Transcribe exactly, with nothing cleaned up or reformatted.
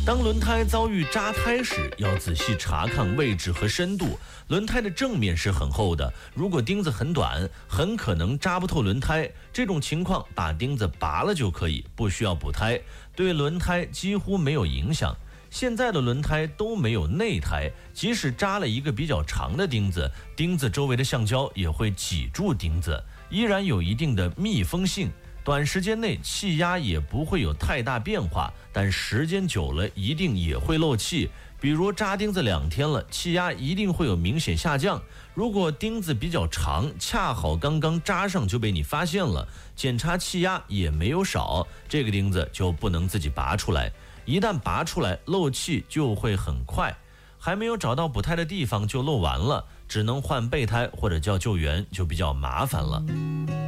当轮胎遭遇扎胎时，要仔细查看位置和深度。轮胎的正面是很厚的，如果钉子很短，很可能扎不透轮胎。这种情况把钉子拔了就可以，不需要补胎，对轮胎几乎没有影响。现在的轮胎都没有内胎，即使扎了一个比较长的钉子，钉子周围的橡胶也会挤住钉子，依然有一定的密封性。短时间内气压也不会有太大变化，但时间久了一定也会漏气。比如扎钉子两天了，气压一定会有明显下降。如果钉子比较长，恰好刚刚扎上就被你发现了，检查气压也没有少，这个钉子就不能自己拔出来。一旦拔出来，漏气就会很快，还没有找到补胎的地方就漏完了，只能换备胎或者叫救援，就比较麻烦了。